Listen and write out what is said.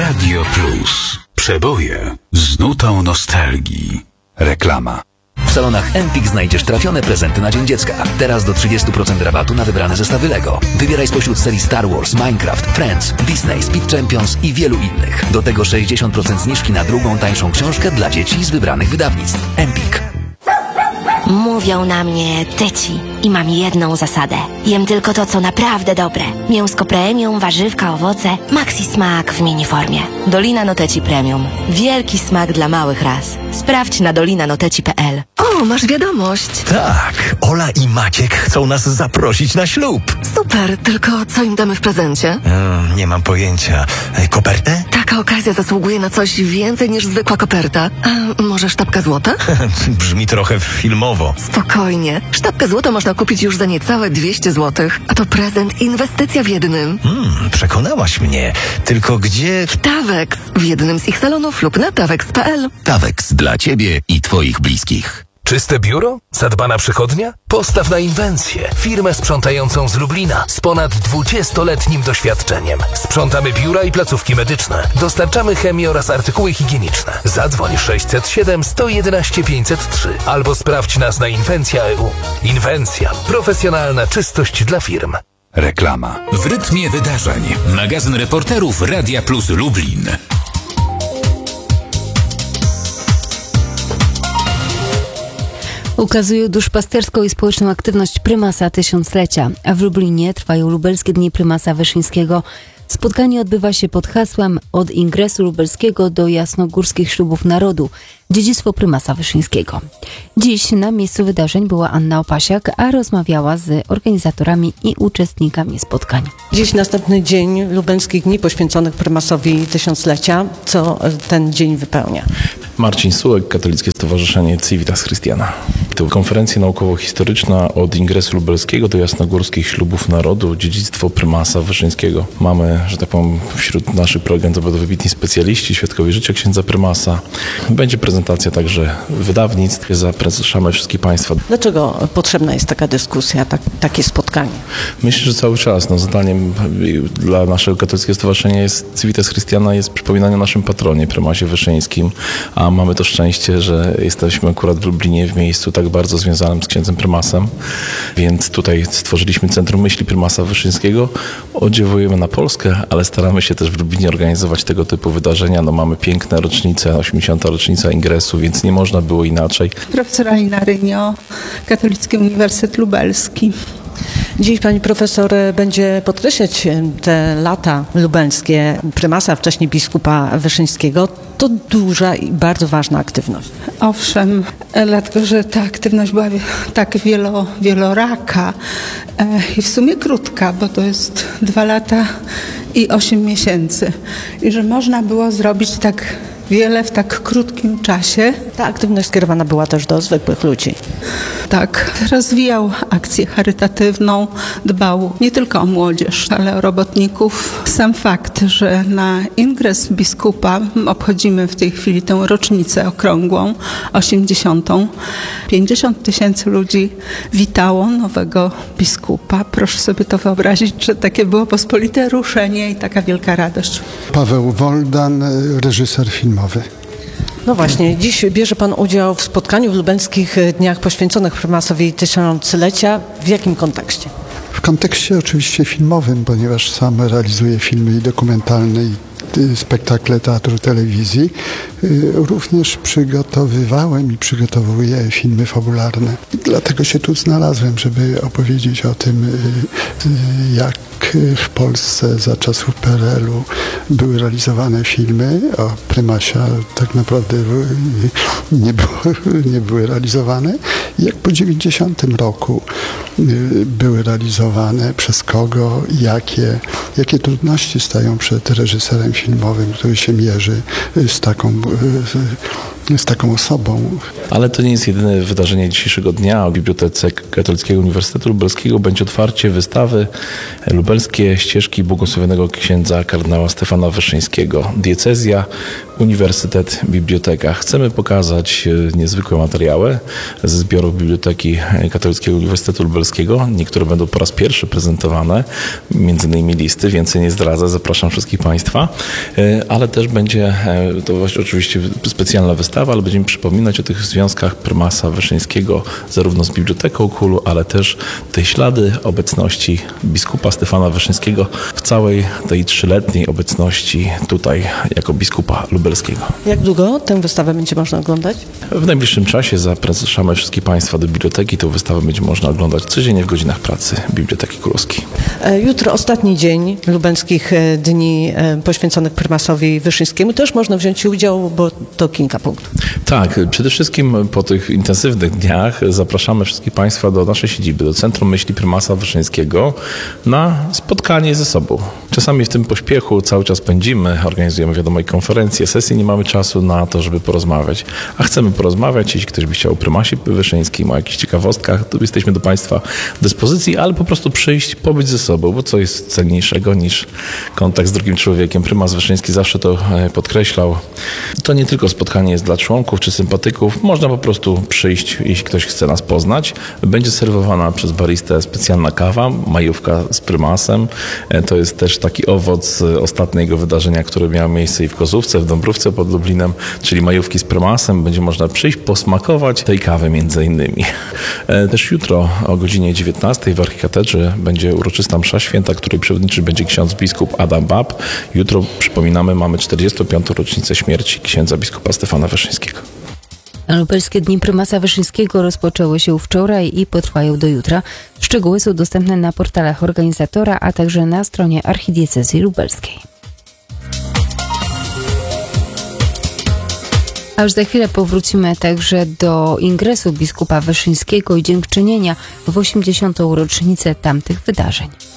Radio Plus. Przeboje z nutą nostalgii. Reklama. W salonach Empik znajdziesz trafione prezenty na Dzień Dziecka. Teraz do 30% rabatu na wybrane zestawy Lego. Wybieraj spośród serii Star Wars, Minecraft, Friends, Disney, Speed Champions i wielu innych. Do tego 60% zniżki na drugą, tańszą książkę dla dzieci z wybranych wydawnictw. Empik. Mówią na mnie tyci i mam jedną zasadę. Jem tylko to, co naprawdę dobre. Mięsko premium, warzywka, owoce, maxi smak w miniformie. Dolina Noteci Premium. Wielki smak dla małych ras. Sprawdź na dolinanoteci.pl. O, masz wiadomość. Tak, Ola i Maciek chcą nas zaprosić na ślub. Super, tylko co im damy w prezencie? Nie mam pojęcia. Kopertę? Taka okazja zasługuje na coś więcej niż zwykła koperta. A może sztabka złota? Brzmi trochę filmowo. Spokojnie. Sztabkę złota można kupić już za niecałe 200 zł. A to prezent, inwestycja w jednym. Przekonałaś mnie. Tylko gdzie... W Tawex. W jednym z ich salonów lub na tawex.pl. Tawex dla Ciebie i Twoich bliskich. Czyste biuro? Zadbana przychodnia? Postaw na Inwencję, firmę sprzątającą z Lublina z ponad 20-letnim doświadczeniem. Sprzątamy biura i placówki medyczne. Dostarczamy chemię oraz artykuły higieniczne. Zadzwoń 607 111 503 albo sprawdź nas na Inwencja.eu. Inwencja. Profesjonalna czystość dla firm. Reklama. W rytmie wydarzeń. Magazyn reporterów Radia Plus Lublin. Ukazują duszpasterską i społeczną aktywność Prymasa Tysiąclecia, a w Lublinie trwają lubelskie dni Prymasa Wyszyńskiego. Spotkanie odbywa się pod hasłem Od ingresu lubelskiego do jasnogórskich ślubów narodu. Dziedzictwo Prymasa Wyszyńskiego. Dziś na miejscu wydarzeń była Anna Opasiak, a rozmawiała z organizatorami i uczestnikami spotkań. Dziś następny dzień lubelskich dni poświęconych Prymasowi Tysiąclecia. Co ten dzień wypełnia? Marcin Sułek, Katolickie Stowarzyszenie Civitas Christiana. To konferencja naukowo-historyczna Od ingresu lubelskiego do jasnogórskich ślubów narodu, dziedzictwo Prymasa Wyszyńskiego. Mamy, że tak powiem, wśród naszych prelegentów to będą wybitni specjaliści, świadkowie życia księdza Prymasa. Będzie prezentacja także wydawnictw. Zapraszamy wszystkich Państwa. Dlaczego potrzebna jest taka dyskusja, takie spotkanie? Myślę, że cały czas. Zadaniem dla naszego katolickiego stowarzyszenia jest Civitas Christiana, jest przypominanie o naszym patronie, Prymasie Wyszyńskim, a mamy to szczęście, że jesteśmy akurat w Lublinie, w miejscu tak bardzo związanym z księdzem Prymasem, więc tutaj stworzyliśmy Centrum Myśli Prymasa Wyszyńskiego. Oddziałujemy na Polskę, ale staramy się też w Lublinie organizować tego typu wydarzenia. Mamy piękne rocznice, 80. rocznica ingresu, więc nie można było inaczej. Profesor Alina Rynio, Katolicki Uniwersytet Lubelski. Dziś pani profesor będzie podkreślać te lata lubelskie Prymasa, wcześniej biskupa Wyszyńskiego. To duża i bardzo ważna aktywność. Owszem, dlatego, że ta aktywność była tak wieloraka i w sumie krótka, bo to jest 2 lata i 8 miesięcy. I że można było zrobić tak wiele w tak krótkim czasie. Ta aktywność skierowana była też do zwykłych ludzi. Tak, rozwijał akcję charytatywną, dbał nie tylko o młodzież, ale o robotników. Sam fakt, że na ingres biskupa obchodzimy w tej chwili tę rocznicę okrągłą, 80. 50 000 ludzi witało nowego biskupa. Proszę sobie to wyobrazić, że takie było pospolite ruszenie i taka wielka radość. Paweł Woldan, reżyser filmowy. No właśnie, dziś bierze pan udział w spotkaniu w lubelskich dniach poświęconych Prymasowi Tysiąclecia. W jakim kontekście? W kontekście oczywiście filmowym, ponieważ sam realizuję filmy i dokumentalne, i spektakle teatru, telewizji. Również przygotowywałem i przygotowuję filmy fabularne. Dlatego się tu znalazłem, żeby opowiedzieć o tym, jak w Polsce za czasów PRL-u były realizowane filmy. O Prymasie tak naprawdę nie były realizowane. I jak po 90 roku były realizowane, przez kogo, jakie trudności stają przed reżyserem filmowym, który się mierzy z taką osobą. Ale to nie jest jedyne wydarzenie dzisiejszego dnia. W Bibliotece Katolickiego Uniwersytetu Lubelskiego będzie otwarcie wystawy Lubelskie ścieżki błogosławionego księdza kardynała Stefana Wyszyńskiego. Diecezja Uniwersytet Biblioteka. Chcemy pokazać niezwykłe materiały ze zbiorów Biblioteki Katolickiego Uniwersytetu Lubelskiego. Niektóre będą po raz pierwszy prezentowane, między innymi listy, więcej nie zdradzę, zapraszam wszystkich Państwa, ale też będzie to właśnie oczywiście specjalna wystawa, ale będziemy przypominać o tych związkach prymasa Wyszyńskiego zarówno z Biblioteką KUL-u, ale też te ślady obecności biskupa Stefana Wyszyńskiego w całej tej 3-letniej obecności tutaj jako biskupa lubelskiego. Jak długo tę wystawę będzie można oglądać? W najbliższym czasie zapraszamy wszystkich Państwa do biblioteki. Tę wystawę będzie można oglądać codziennie w godzinach pracy Biblioteki Królewskiej. Jutro ostatni dzień lubelskich dni poświęconych prymasowi Wyszyńskiemu. Też można wziąć udział, bo to kilka punktów. Tak, przede wszystkim po tych intensywnych dniach zapraszamy wszystkich Państwa do naszej siedziby, do Centrum Myśli Prymasa Wyszyńskiego na spotkanie ze sobą. Czasami w tym pośpiechu cały czas pędzimy, organizujemy wiadomo i konferencje, sesje, nie mamy czasu na to, żeby porozmawiać. A chcemy porozmawiać, jeśli ktoś by chciał o prymasie Wyszyńskim, o jakichś ciekawostkach, to jesteśmy do Państwa dyspozycji, ale po prostu przyjść, pobyć ze sobą, bo co jest cenniejszego niż kontakt z drugim człowiekiem. Prymas Wyszyński zawsze to podkreślał. To nie tylko spotkanie jest dla członków czy sympatyków, można po prostu przyjść, jeśli ktoś chce nas poznać. Będzie serwowana przez baristę specjalna kawa, majówka z prymasem. To jest też taki owoc ostatniego wydarzenia, które miało miejsce i w Kozówce, w Dąbrówce pod Lublinem, czyli majówki z prymasem. Będzie można przyjść, posmakować tej kawy między innymi. Też jutro o godzinie 19 w Archikatedrze będzie uroczysta msza święta, której przewodniczy będzie ksiądz biskup Adam Bab. Jutro, przypominamy, mamy 45. rocznicę śmierci księdza biskupa Stefana Wyszyńskiego. Lubelskie Dni Prymasa Wyszyńskiego rozpoczęły się wczoraj i potrwają do jutra. Szczegóły są dostępne na portalach organizatora, a także na stronie Archidiecezji Lubelskiej. A już za chwilę powrócimy także do ingresu biskupa Wyszyńskiego i dziękczynienia w 80. rocznicę tamtych wydarzeń.